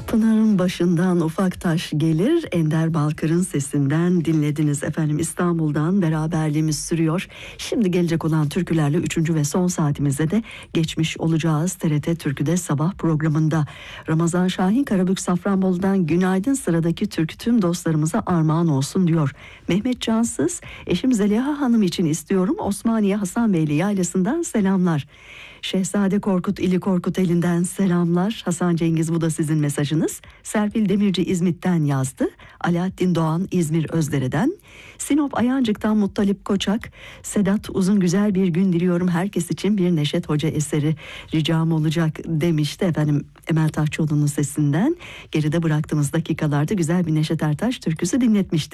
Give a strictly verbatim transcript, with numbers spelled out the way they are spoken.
Pınar'ın başından ufak taş gelir, Ender Balkır'ın sesinden dinlediniz efendim. İstanbul'dan beraberliğimiz sürüyor. Şimdi gelecek olan türkülerle üçüncü ve son saatimize de geçmiş olacağız. T R T Türkü'de sabah programında. Ramazan Şahin Karabük Safranbolu'dan günaydın, sıradaki türkü tüm dostlarımıza armağan olsun diyor. Mehmet Cansız, eşim Zeliha Hanım için istiyorum, Osmaniye Hasanbeyli Yaylası'ndan selamlar. Şehzade Korkut İli Korkut elinden selamlar. Hasan Cengiz, bu da sizin mesajınız. Serpil Demirci İzmit'ten yazdı. Alaaddin Doğan İzmir Özdere'den. Sinop Ayancık'tan Muttalip Koçak. Sedat Uzun, güzel bir gün diliyorum herkes için, bir Neşet Hoca eseri ricam olacak demişti efendim. Emel Taşçıoğlu'nun sesinden geride bıraktığımız dakikalarda güzel bir Neşet Ertaş türküsü dinletmiştik.